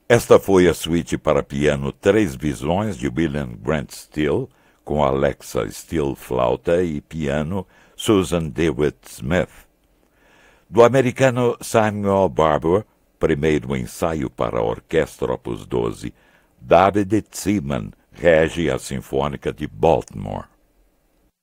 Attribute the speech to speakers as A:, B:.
A: Esta foi a suíte para piano Três Visões, de William Grant Still, com Alexa Still flauta e piano Susan DeWitt Smith. Do americano Samuel Barber, primeiro ensaio para a orquestra Opus 12, David Seaman rege a Sinfônica de Baltimore.